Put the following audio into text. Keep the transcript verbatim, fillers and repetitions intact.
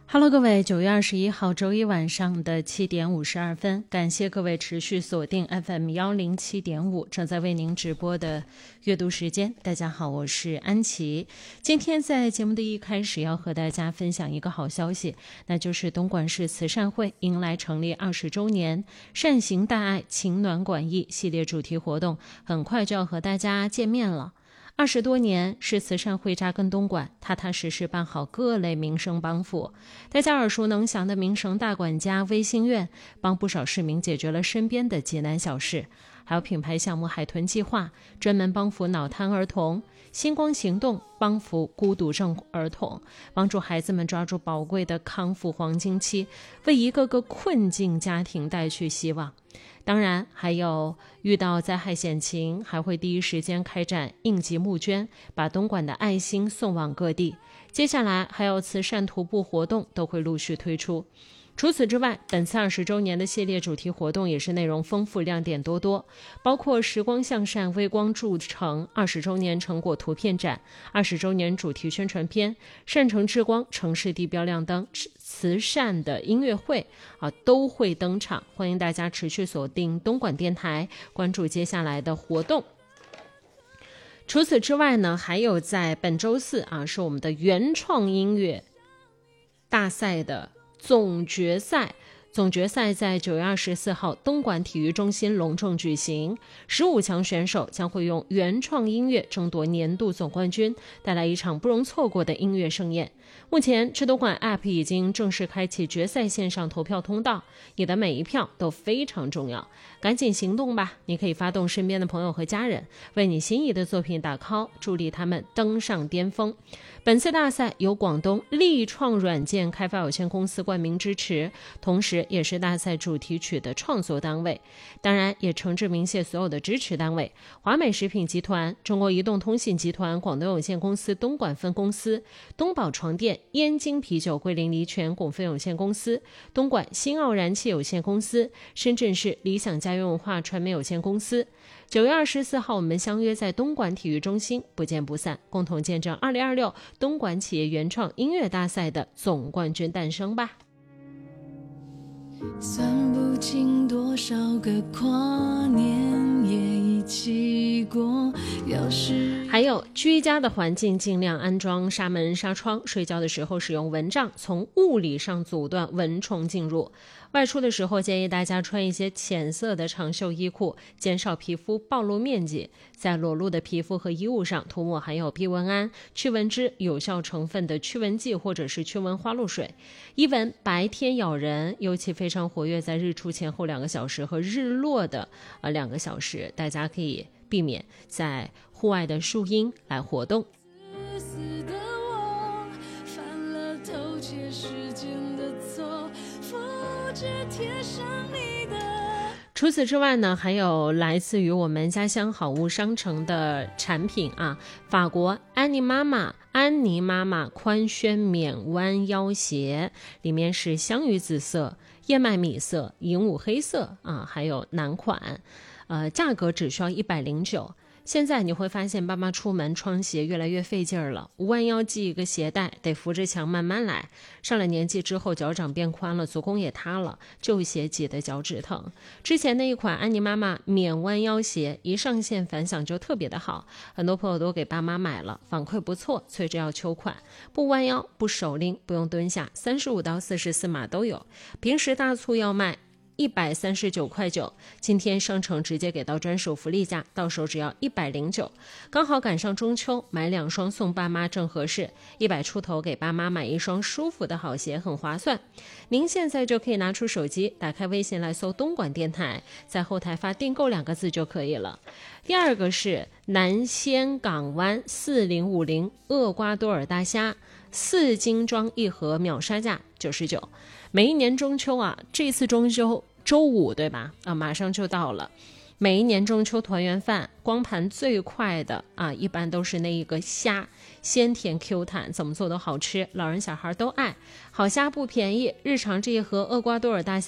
Hello， 各位，九月二十一号周一晚上的七点五十二分，感谢各位持续锁定 F M 一零七点五，正在为您直播的阅读时间。大家好，我是安琪。今天在节目的一开始要和大家分享一个好消息，那就是东莞市慈善会迎来成立二十周年，善行大爱，情暖广益系列主题活动很快就要和大家见面了。二十多年，市慈善会扎根东莞，踏踏实实办好各类民生帮扶。大家耳熟能详的民生大管家微心院，帮不少市民解决了身边的急难小事。还有品牌项目海豚计划，专门帮扶脑瘫儿童；星光行动，帮扶孤独症儿童，帮助孩子们抓住宝贵的康复黄金期，为一个个困境家庭带去希望。当然还有遇到灾害险情，还会第一时间开展应急募捐，把东莞的爱心送往各地。接下来还有慈善徒步活动都会陆续推出。除此之外，本次二十周年的系列主题活动也是内容丰富，亮点多多，包括时光向善微光铸成二十周年成果图片展、二十周年主题宣传片、善城之光城市地标亮灯、慈善的音乐会啊，都会登场。欢迎大家持续锁定东莞电台，关注接下来的活动。除此之外呢，还有在本周四啊，是我们的原创音乐大赛的总决赛，总决赛在九月二十四号东莞体育中心隆重举行，十五强选手将会用原创音乐争夺年度总冠军，带来一场不容错过的音乐盛宴。目前吃东莞 App 已经正式开启决赛线上投票通道，你的每一票都非常重要，赶紧行动吧！你可以发动身边的朋友和家人，为你心仪的作品打 call， 助力他们登上巅峰。本次大赛由广东力创软件开发有限公司冠名支持，同时也是大赛主题曲的创作单位，当然也诚挚鸣谢所有的支持单位：华美食品集团、中国移动通信集团广东有限公司东莞分公司、东宝床垫、燕京啤酒桂林梨泉股份有限公司、东莞新奥燃气有限公司、深圳市理想家园文化传媒有限公司。九月二十四号，我们相约在东莞体育中心，不见不散，共同见证二零二六东莞企业原创音乐大赛的总冠军诞生吧。 算不清多少个跨年也一起过，要是还有居家的环境尽量安装纱门纱窗，睡觉的时候使用蚊帐，从物理上阻断蚊虫进入。外出的时候建议大家穿一些浅色的长袖衣裤，减少皮肤暴露面积。在裸露的皮肤和衣物上涂抹含有避蚊胺、驱蚊脂有效成分的驱蚊剂或者是驱蚊花露水。伊蚊白天咬人，尤其非常活跃在日出前后两个小时和日落的呃两个小时，大家可以避免在户外的树荫来活动。 自私的我犯了偷窃时间的错，复制贴上你的。 除此之外呢，还有来自于我们家乡好物商城的产品啊，法国安妮妈妈安妮妈妈宽楦免弯腰鞋，里面是香芋紫色、燕麦米色、银武黑色啊，还有男款，呃，价格只需要一百零九。现在你会发现爸妈出门穿鞋越来越费劲儿了，弯腰系一个鞋带得扶着墙慢慢来，上了年纪之后脚掌变宽了，足弓也塌了，旧鞋挤得脚趾疼。之前那一款安妮妈妈免弯腰鞋一上线反响就特别的好，很多朋友都给爸妈买了，反馈不错，催着要秋款。不弯腰不手拎，不用蹲下，三十五到四十四码都有，平时大促要卖一百三十九块九，今天商城直接给到专属福利价，到手只要一百零九，刚好赶上中秋，买两双送爸妈正合适，一百出头给爸妈买一双舒服的好鞋，很划算。您现在就可以拿出手机，打开微信来搜东莞电台，在后台发订购两个字就可以了。第二个是南仙港湾四零五零厄瓜多尔大虾，四斤装一盒，秒杀价九十九。每一年中秋啊，这次中秋周五对吧？啊，马上就到了。每一年中秋团圆饭，光盘最快的啊，一般都是那一个虾，鲜甜 Q 弹，怎么做都好吃，老人小孩都爱。好虾不便宜，日常这一盒厄瓜多尔大虾